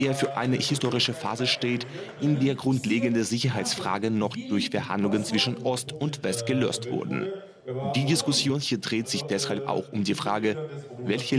er für eine historische Phase steht, in der grundlegende Sicherheitsfragen noch durch Verhandlungen zwischen Ost und West gelöst wurden. Die Diskussion hier dreht sich deshalb auch um die Frage, welche